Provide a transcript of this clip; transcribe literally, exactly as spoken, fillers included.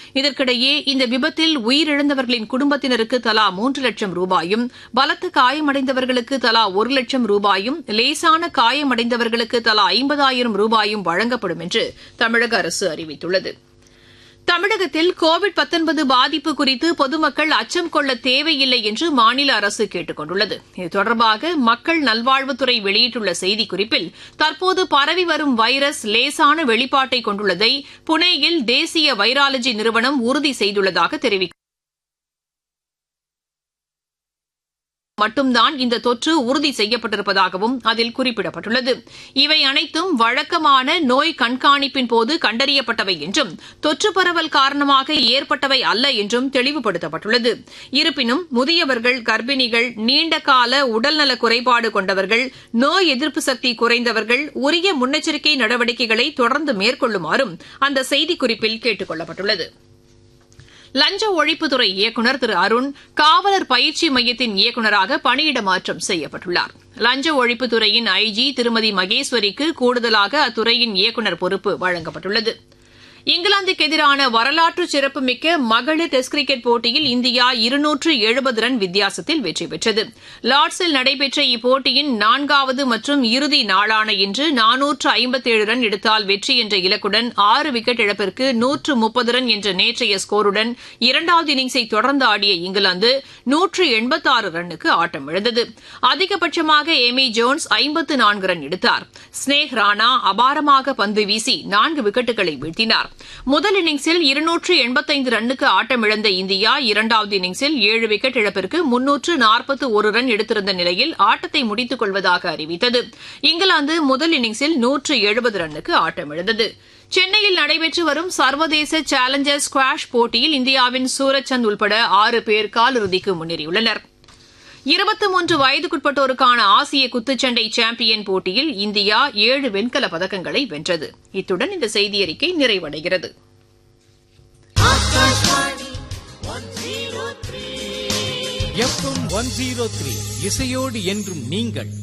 இதற்கிடையே இந்த விபத்தில் உயிரிழந்தவர்களின் குடும்பத்தினருக்கு தலா மூன்று லட்சம் ரூபாயும் பலத்த காயமடைந்தவர்களுக்கு தலா ஒரு லட்சம் ரூபாயும் லேசான காயமடைந்தவர்களுக்கு தலா ஐம்பதாயிரம் ரூபாயும் வழங்கப்படும் என்று தமிழக அரசு அறிவித்துள்ளது. தமிழகத்தில் கோவிட் பாதிப்பு குறித்து பொதுமக்கள் அச்சம் கொள்ள தேவையில்லை என்று மாநில அரசு கேட்டுக் கொண்டுள்ளது. இது தொடர்பாக மக்கள் நல்வாழ்வுத்துறை வெளியிட்டுள்ள செய்திக்குறிப்பில் தற்போது பரவி வரும் வைரஸ் லேசான வெளிப்பாட்டை கொண்டுள்ளதை புனேயில் தேசிய வைராலஜி நிறுவனம் உறுதி செய்துள்ளதாக தெரிவிக்கப்பட்டுள்ளது. மட்டும்தான் இந்த தொற்று உறுதி செய்யப்பட்டிருப்பதாகவும் அதில் குறிப்பிடப்பட்டுள்ளது. இவை அனைத்தும் வழக்கமான நோய் கண்காணிப்பின் போது கண்டறியப்பட்டவை என்றும் தொற்று பரவல் காரணமாக ஏற்பட்டவை அல்ல என்றும் தெளிவுபடுத்தப்பட்டுள்ளது. இருப்பினும் முதியவர்கள், கர்ப்பிணிகள், நீண்டகால உடல்நல குறைபாடு கொண்டவர்கள், நோய் எதிர்ப்பு சக்தி குறைந்தவர்கள் உரிய முன்னெச்சரிக்கை நடவடிக்கைகளை தொடர்ந்து மேற்கொள்ளுமாறும் அந்த செய்திக்குறிப்பில் கேட்டுக் கொள்ளப்பட்டுள்ளது. லஞ்ச ஒழிப்புத்துறை இயக்குநர் திரு அருண் காவலர் பயிற்சி மையத்தின் இயக்குநராக பணியிட மாற்றம் செய்யப்பட்டுள்ளார். லஞ்ச ஒழிப்புத்துறையின் ஐஜி திருமதி மகேஸ்வரிக்கு கூடுதலாக அத்துறையின் இயக்குநர் பொறுப்பு வழங்கப்பட்டுள்ளது. இங்கிலாந்துக்கு எதிரான வரலாற்று சிறப்புமிக்க மகளிர் டெஸ்ட் கிரிக்கெட் போட்டியில் இந்தியா இருநூற்று எழுபது ரன் வித்தியாசத்தில் வெற்றி பெற்றது. லார்ட்ஸில் நடைபெற்ற இப்போட்டியின் நான்காவது மற்றும் இறுதி நாளான இன்று நானூற்று ஐம்பத்தேழு ரன் எடுத்தால் வெற்றி என்ற இலக்குடன் ஆறு விக்கெட் இழப்பிற்கு நூற்று முப்பது ரன் என்ற நேற்றைய ஸ்கோருடன் இரண்டாவது இன்னிங்ஸை தொடர்ந்து ஆடிய இங்கிலாந்து நூற்று எண்பத்தாறு ரன்னுக்கு ஆட்டமிழந்தது. அதிகபட்சமாக எமி ஜோன்ஸ் ஐம்பத்து நான்கு ரன் எடுத்தார். ஸ்னேக் ராணா அபாரமாக பந்து வீசி நான்கு விக்கெட்டுகளை வீழ்த்தினார். முதல் இன்னிங்ஸில் இருநூற்று எண்பத்தைந்து ரன்னுக்கு ஆட்டமிழந்த இந்தியா இரண்டாவது இன்னிங்ஸில் ஏழு விக்கெட் இழப்பிற்கு முன்னூற்று நாற்பத்தி ஒரு ரன் எடுத்திருந்த நிலையில் ஆட்டத்தை முடித்துக் கொள்வதாக அறிவித்தது. இங்கிலாந்து முதல் இன்னிங்ஸில் நூற்று எழுபது ரன்னுக்கு ஆட்டமிழந்தது. சென்னையில் நடைபெற்று வரும் சர்வதேச சேலஞ்சர் ஸ்குவாஷ் போட்டியில் இந்தியாவின் சூரஜ்சந்த் உள்பட ஆறு பேர் காலிறுதிக்கு முன்னேறியுள்ளனர். இருபத்தி மூன்று வயதுக்குட்பட்டோருக்கான ஆசிய குத்துச்சண்டை சாம்பியன் போட்டியில் இந்தியா ஏழு வெண்கலப் பதக்கங்களை வென்றது. இத்துடன் இந்த செய்தியறிக்கை நிறைவடைகிறது. எஃப்எம் ஒன் ஜீரோ த்ரீ இசையோடு என்றும் நீங்கள்